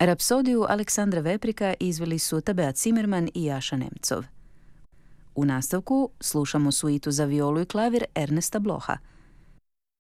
Rapsodiju Aleksandra Veprika izveli su Tabea Zimmerman i Jaša Nemcov. U nastavku slušamo suitu za violu i klavir Ernesta Bloha.